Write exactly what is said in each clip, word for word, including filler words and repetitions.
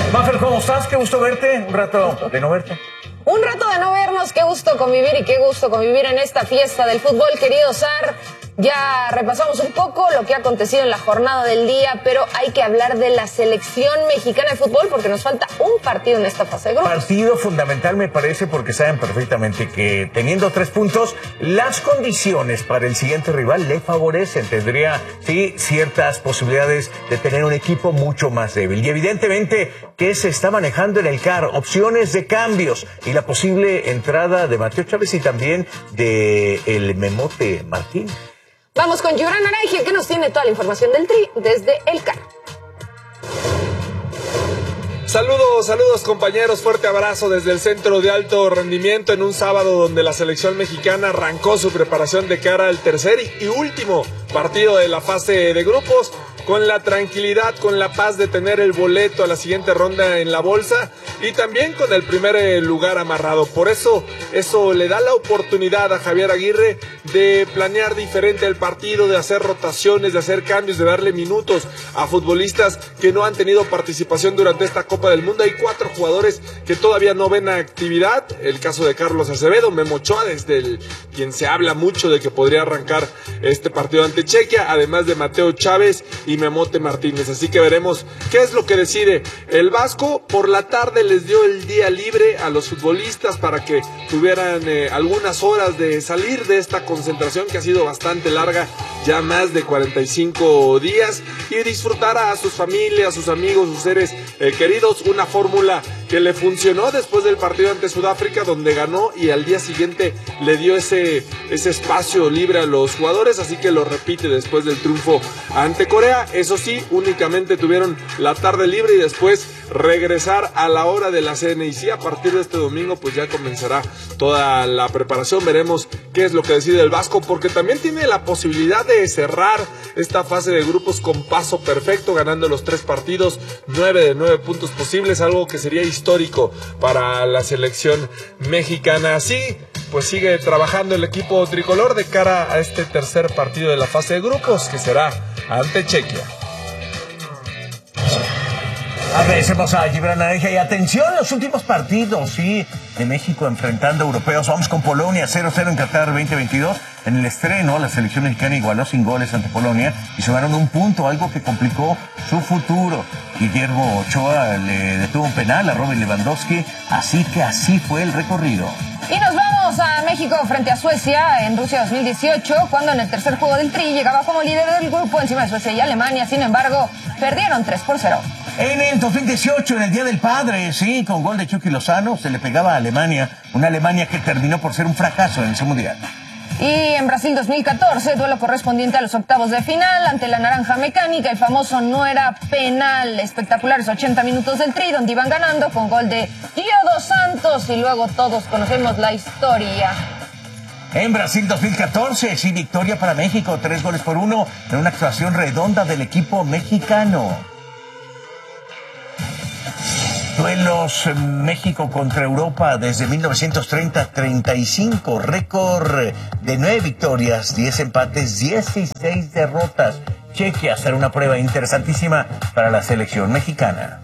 Mafer, ¿cómo estás? Qué gusto verte. Un rato de no verte. Un rato de no vernos, qué gusto convivir y qué gusto convivir en esta fiesta del fútbol, querido Sar. Ya repasamos un poco lo que ha acontecido en la jornada del día, pero hay que hablar de la selección mexicana de fútbol porque nos falta un partido en esta fase de grupos. Partido fundamental me parece porque saben perfectamente que teniendo tres puntos, las condiciones para el siguiente rival le favorecen. Tendría, sí, ciertas posibilidades de tener un equipo mucho más débil. Y evidentemente que se está manejando en el C A R opciones de cambios y la posible entrada de Mateo Chávez y también de el Memote Martín. Vamos con Gibran Araigia, que nos tiene toda la información del Tri desde el C A R. Saludos, saludos compañeros, fuerte abrazo desde el Centro de Alto Rendimiento en un sábado donde la selección mexicana arrancó su preparación de cara al tercer y último partido de la fase de grupos, con la tranquilidad, con la paz de tener el boleto a la siguiente ronda en la bolsa y también con el primer lugar amarrado. Por eso, eso le da la oportunidad a Javier Aguirre de planear diferente el partido, de hacer rotaciones, de hacer cambios, de darle minutos a futbolistas que no han tenido participación durante esta Copa del Mundo. Hay cuatro jugadores que todavía no ven actividad, el caso de Carlos Acevedo, Memo Ochoa, desde el quien se habla mucho de que podría arrancar este partido ante Chequia, además de Mateo Chávez y Memote Martínez. Así que veremos qué es lo que decide el Vasco. Por la tarde les dio el día libre a los futbolistas para que tuvieran eh, algunas horas de salir de esta concentración que ha sido bastante larga, ya más de cuarenta y cinco días, y disfrutar a sus familias, a sus amigos, sus seres eh, queridos. Una fórmula que le funcionó después del partido ante Sudáfrica, donde ganó y al día siguiente le dio ese, ese espacio libre a los jugadores, así que lo repite después del triunfo ante Corea. Eso sí, únicamente tuvieron la tarde libre y después regresar a la hora de la cena. Y sí, a partir de este domingo pues ya comenzará toda la preparación. Veremos qué es lo que decide el Vasco, porque también tiene la posibilidad de cerrar esta fase de grupos con paso perfecto, ganando los tres partidos, nueve de nueve puntos posibles, algo que sería histórico para la selección mexicana. Así pues sigue trabajando el equipo tricolor de cara a este tercer partido de la fase de grupos, que será ante Chequia. Agradecemos a Gibran Araigia y atención, los últimos partidos, sí, de México enfrentando a europeos. Vamos con Polonia, cero cero en Qatar veinte veintidós. En el estreno, la selección mexicana igualó sin goles ante Polonia y sumaron un punto, algo que complicó su futuro. Guillermo Ochoa le detuvo un penal a Robert Lewandowski, así que así fue el recorrido. Y nos vamos a México frente a Suecia en Rusia dos mil dieciocho, cuando en el tercer juego del Tri llegaba como líder del grupo encima de Suecia y Alemania. Sin embargo, perdieron tres por cero. En el dos mil dieciocho, en el Día del Padre, sí, con gol de Chucky Lozano, se le pegaba a Alemania, una Alemania que terminó por ser un fracaso en ese mundial. Y en Brasil dos mil catorce, duelo correspondiente a los octavos de final ante la Naranja Mecánica, el famoso no era penal. Espectaculares ochenta minutos del Tri, donde iban ganando con gol de Gio dos Santos y luego todos conocemos la historia. En Brasil dos mil catorce, sí, victoria para México, tres goles por uno, en una actuación redonda del equipo mexicano. Duelos México contra Europa desde mil novecientos treinta a treinta y cinco, récord de nueve victorias, diez empates, dieciséis derrotas. Chequia será una prueba interesantísima para la selección mexicana.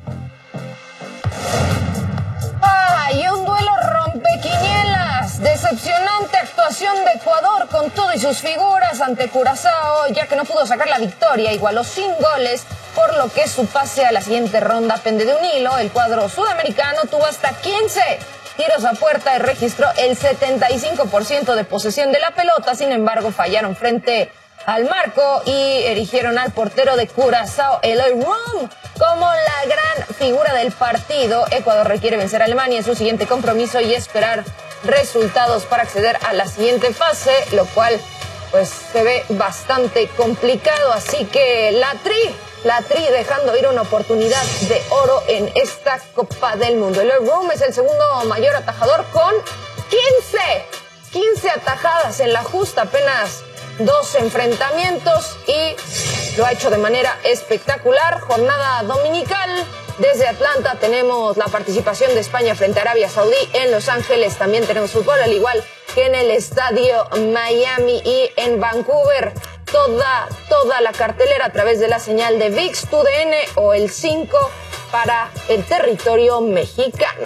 ¡Ay, un duelo rompequinielas! Decepcionante actuación de Ecuador con todo y sus figuras ante Curazao, ya que no pudo sacar la victoria, igualó sin goles, por lo que su pase a la siguiente ronda pende de un hilo. El cuadro sudamericano tuvo hasta quince tiros a puerta y registró el setenta y cinco por ciento de posesión de la pelota. Sin embargo, fallaron frente al marco y erigieron al portero de Curazao, Eloy Room, como la gran figura del partido. Ecuador requiere vencer a Alemania en su siguiente compromiso y esperar resultados para acceder a la siguiente fase, lo cual pues se ve bastante complicado. Así que la Tri La Tri dejando ir una oportunidad de oro en esta Copa del Mundo. Eloy Room es el segundo mayor atajador con quince, quince atajadas en la justa, apenas dos enfrentamientos y lo ha hecho de manera espectacular. Jornada dominical. Desde Atlanta tenemos la participación de España frente a Arabia Saudí. En Los Ángeles también tenemos fútbol, al igual que en el estadio Miami y en Vancouver. Toda, toda la cartelera a través de la señal de ViX, TUDN o el cinco para el territorio mexicano.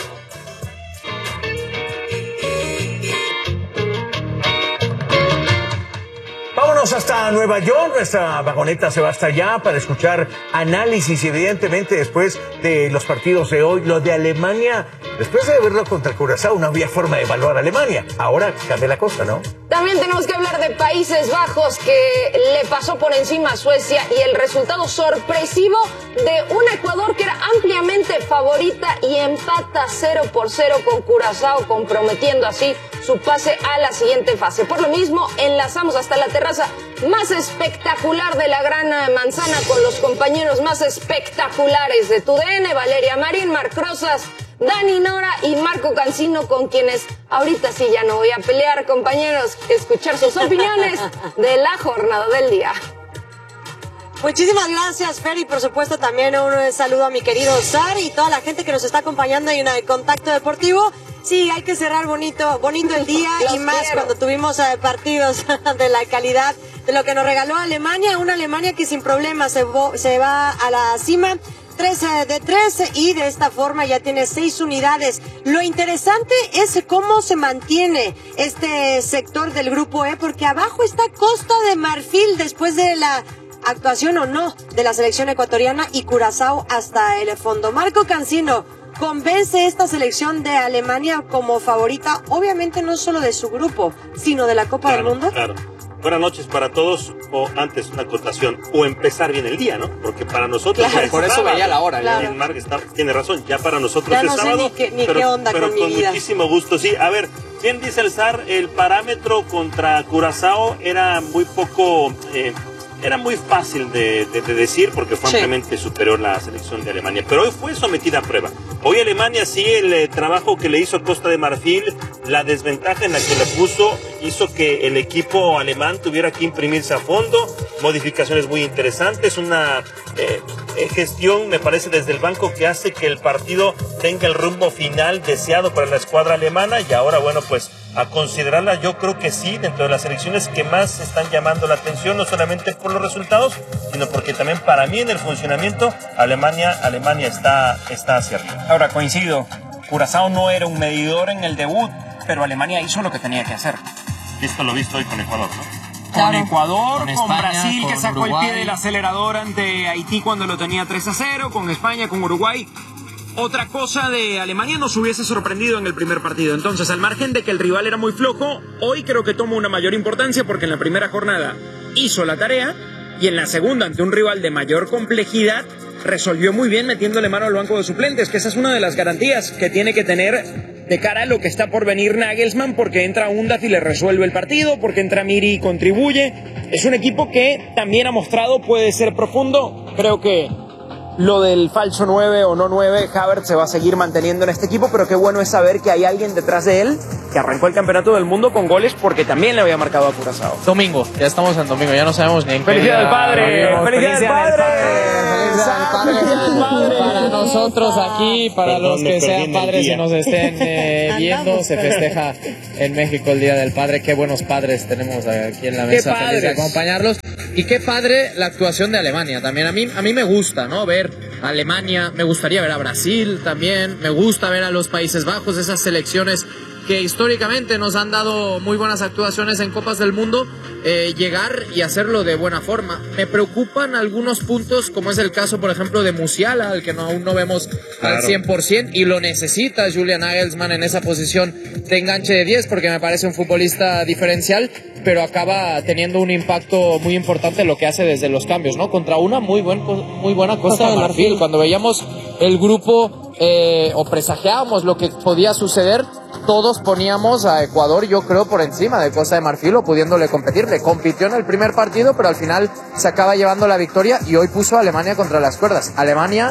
Vámonos hasta Nueva York, nuestra vagoneta se va hasta allá para escuchar análisis, evidentemente después de los partidos de hoy, lo de Alemania, después de verlo contra Curazao no había forma de evaluar a Alemania, ahora cambia la cosa, ¿no? También tenemos que hablar de Países Bajos, que le pasó por encima a Suecia, y el resultado sorpresivo de un Ecuador que era ampliamente favorita y empata cero por cero con Curazao, comprometiendo así su pase a la siguiente fase. Por lo mismo, enlazamos hasta la terraza más espectacular de la Gran Manzana con los compañeros más espectaculares de T U D N, Valeria Marín, Marc Rosas, Dani Nora y Marco Cancino, con quienes ahorita sí ya no voy a pelear, compañeros, escuchar sus opiniones de la jornada del día. Muchísimas gracias, Fer, y por supuesto también un saludo a mi querido Sar y toda la gente que nos está acompañando en el Contacto Deportivo. Sí, hay que cerrar bonito, bonito el día. Los y más quiero. Cuando tuvimos eh, partidos de la calidad de lo que nos regaló Alemania, una Alemania que sin problemas se, se va a la cima. tres de tres y de esta forma ya tiene seis unidades. Lo interesante es cómo se mantiene este sector del grupo E, porque abajo está Costa de Marfil después de la actuación o no de la selección ecuatoriana y Curazao hasta el fondo. Marco Cancino, ¿convence esta selección de Alemania como favorita, obviamente no solo de su grupo, sino de la Copa claro, del Mundo? Claro. Buenas noches para todos, o antes una acotación, o empezar bien el día, ¿no? Porque para nosotros claro, ya por es eso sábado. veía la hora. Claro. Marc está, tiene razón, ya para nosotros ya es no sé sábado, ni qué, ni pero, qué onda pero con, con mi vida. muchísimo gusto, sí. A ver, bien dice el Zar, el parámetro contra Curazao era muy poco... Eh, Era muy fácil de, de, de decir porque fue sí. ampliamente superior la selección de Alemania, pero hoy fue sometida a prueba. Hoy Alemania sí, el eh, trabajo que le hizo Costa de Marfil, la desventaja en la que le puso, hizo que el equipo alemán tuviera que imprimirse a fondo, modificaciones muy interesantes, una eh, eh, gestión, me parece, desde el banco que hace que el partido tenga el rumbo final deseado para la escuadra alemana, y ahora, bueno, pues a considerarla, yo creo que sí, dentro de las selecciones que más están llamando la atención, no solamente por los resultados, sino porque también para mí en el funcionamiento, Alemania, Alemania está, está hacia arriba. Ahora, coincido, Curazao no era un medidor en el debut, pero Alemania hizo lo que tenía que hacer. Visto lo visto hoy con Ecuador, ¿no? Con claro. Ecuador, con, con España, Brasil, con que sacó Uruguay. el pie del acelerador ante Haití cuando lo tenía tres a cero, con España, con Uruguay. Otra cosa de Alemania nos hubiese sorprendido en el primer partido. Entonces, al margen de que el rival era muy flojo, hoy creo que toma una mayor importancia porque en la primera jornada hizo la tarea y en la segunda, ante un rival de mayor complejidad, resolvió muy bien metiéndole mano al banco de suplentes, que esa es una de las garantías que tiene que tener de cara a lo que está por venir Nagelsmann, porque entra Undav y le resuelve el partido, porque entra Miri y contribuye. Es un equipo que también ha mostrado puede ser profundo. Creo que lo del falso nueve o no nueve, Havertz se va a seguir manteniendo en este equipo, pero qué bueno es saber que hay alguien detrás de él que arrancó el campeonato del mundo con goles porque también le había marcado a Curazao. Domingo, ya estamos en domingo, ya no sabemos ni en qué ¡Felicidad del padre! ¡Felicidad del padre! ¡Felicidad del padre! Para nosotros aquí, para Perdón, los que sean padres y nos estén eh, viendo, se festeja en México el Día del Padre. Qué buenos padres tenemos aquí en la mesa, feliz de acompañarlos. Y qué padre la actuación de Alemania también. A mí, a mí me gusta, ¿no? Ver a Alemania, me gustaría ver a Brasil también, me gusta ver a los Países Bajos, esas selecciones que históricamente nos han dado muy buenas actuaciones en Copas del Mundo, eh, llegar y hacerlo de buena forma. Me preocupan algunos puntos, como es el caso, por ejemplo, de Musiala, al que no, aún no vemos claro. al cien por ciento, y lo necesita Julian Nagelsmann en esa posición de enganche de diez, porque me parece un futbolista diferencial, pero acaba teniendo un impacto muy importante en lo que hace desde los cambios, ¿no? Contra una muy, buen, muy buena Costa de Marfil. Cuando veíamos el grupo eh, o presagiábamos lo que podía suceder, todos poníamos a Ecuador, yo creo, por encima de Costa de Marfil o pudiéndole competir. Le compitió en el primer partido, pero al final se acaba llevando la victoria y hoy puso a Alemania contra las cuerdas. Alemania,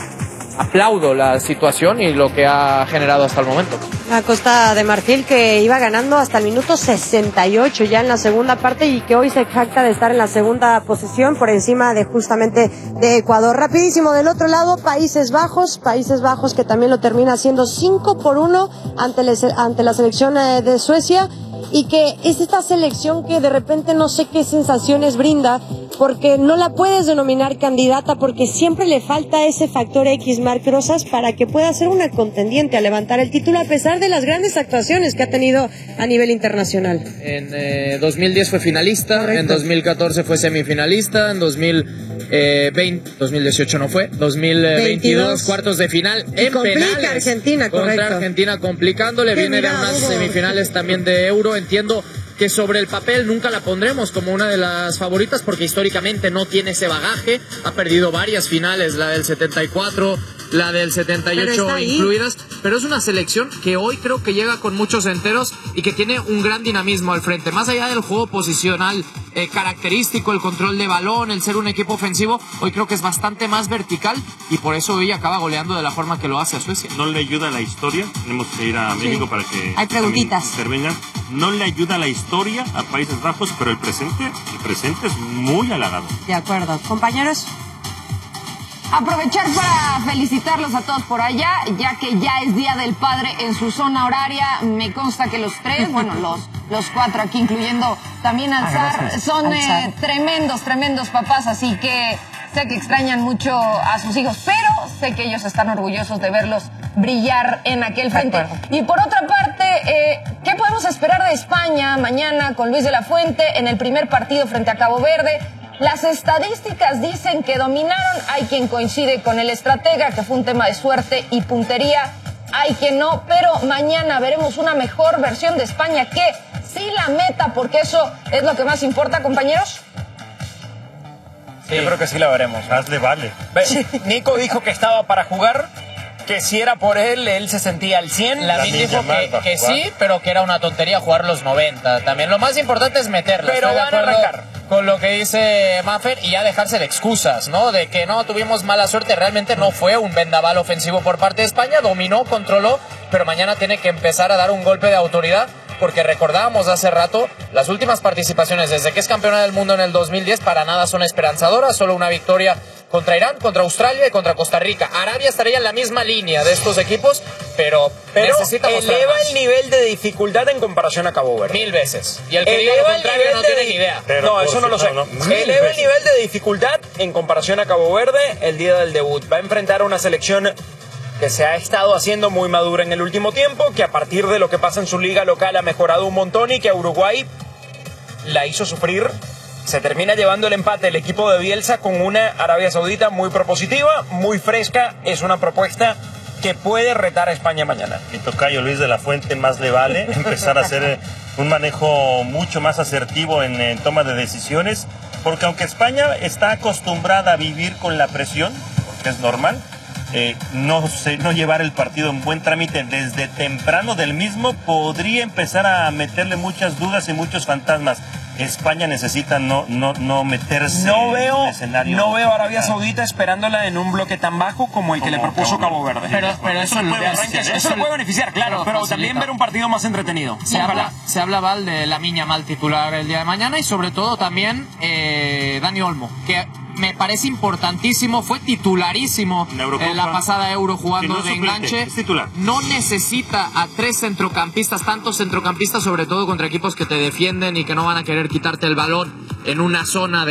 aplaudo la situación y lo que ha generado hasta el momento. La Costa de Marfil que iba ganando hasta el minuto sesenta y ocho ya en la segunda parte y que hoy se jacta de estar en la segunda posición por encima de justamente de Ecuador. Rapidísimo, del otro lado, Países Bajos, Países Bajos que también lo termina haciendo cinco por uno ante, les, ante la selección de Suecia. Y que es esta selección que de repente no sé qué sensaciones brinda, porque no la puedes denominar candidata, porque siempre le falta ese factor X, Marc Rosas, para que pueda ser una contendiente a levantar el título a pesar de las grandes actuaciones que ha tenido a nivel internacional. En eh, dos mil diez fue finalista, correcto. En dos mil catorce fue semifinalista, en dos mil veinte, dos mil dieciocho no fue, dos mil veintidós veintidós cuartos de final y en complica penales Argentina, contra correcto. Argentina, complicándole. Qué Viene de mirada, unas Hugo. semifinales también de Euro. Entiendo que sobre el papel nunca la pondremos como una de las favoritas porque históricamente no tiene ese bagaje, ha perdido varias finales, la del setenta y cuatro, la del setenta y ocho pero incluidas, pero es una selección que hoy creo que llega con muchos enteros y que tiene un gran dinamismo al frente, más allá del juego posicional eh, característico, el control de balón, el ser un equipo ofensivo, hoy creo que es bastante más vertical y por eso hoy acaba goleando de la forma que lo hace a Suecia. No le ayuda la historia, tenemos que ir a México sí. para que hay preguntitas intervengan. No le ayuda la historia a Países Bajos, pero el presente, el presente es muy halagado. De acuerdo, compañeros. Aprovechar para felicitarlos a todos por allá, ya que ya es Día del Padre en su zona horaria. Me consta que los tres, bueno, los, los cuatro aquí, incluyendo también al Zar, son eh, tremendos, tremendos papás, así que sé que extrañan mucho a sus hijos, pero sé que ellos están orgullosos de verlos brillar en aquel frente. Y por otra parte, eh, ¿qué podemos esperar de España mañana con Luis de la Fuente en el primer partido frente a Cabo Verde? Las estadísticas dicen que dominaron, hay quien coincide con el estratega, que fue un tema de suerte y puntería, hay quien no, pero mañana veremos una mejor versión de España que sí la meta, porque eso es lo que más importa, compañeros. Sí. Yo creo que sí la veremos. Más le vale. Sí. Nico dijo que estaba para jugar, que si era por él, él se sentía al cien. Lamine dijo que, que sí, pero que era una tontería jugar los noventa. También lo más importante es meterla. Pero van a arrancar. Con lo que dice Maffer y ya dejarse de excusas, ¿no? De que no tuvimos mala suerte, realmente no fue un vendaval ofensivo por parte de España, dominó, controló, pero mañana tiene que empezar a dar un golpe de autoridad, porque recordábamos hace rato, las últimas participaciones desde que es campeona del mundo en el dos mil diez para nada son esperanzadoras, solo una victoria contra Irán, contra Australia y contra Costa Rica. Arabia estaría en la misma línea de estos equipos, pero, pero necesita mostrar eleva más. El nivel de dificultad en comparación a Cabo Verde. Mil veces. Y el que eleva diga lo contrario no de... tiene ni idea. Pero no, eso no lo sé. No, no. Eleva el nivel de dificultad en comparación a Cabo Verde el día del debut. Va a enfrentar a una selección que se ha estado haciendo muy madura en el último tiempo, que a partir de lo que pasa en su liga local ha mejorado un montón y que a Uruguay la hizo sufrir. Se termina llevando el empate el equipo de Bielsa con una Arabia Saudita muy propositiva, muy fresca. Es una propuesta que puede retar a España mañana. Mi tocayo Luis de la Fuente más le vale empezar a hacer un manejo mucho más asertivo en, en toma de decisiones, porque aunque España está acostumbrada a vivir con la presión, porque es normal, Eh, no, sé, no llevar el partido en buen trámite desde temprano del mismo podría empezar a meterle muchas dudas y muchos fantasmas. España necesita no, no, no meterse no veo, en el escenario. No veo a Arabia Saudita esperándola en un bloque tan bajo como el que como, le propuso Cabo Verde. Pero, pero eso, eso, puede beneficiar, eso, eso puede beneficiar, claro, pero facilita. También ver un partido más entretenido. Se, habla, se habla, Val, de la Miña mal titular el día de mañana y sobre todo también eh, Dani Olmo, que me parece importantísimo, fue titularísimo en la pasada Euro jugando no de enganche. No necesita a tres centrocampistas, tantos centrocampistas, sobre todo contra equipos que te defienden y que no van a querer quitarte el balón en una zona de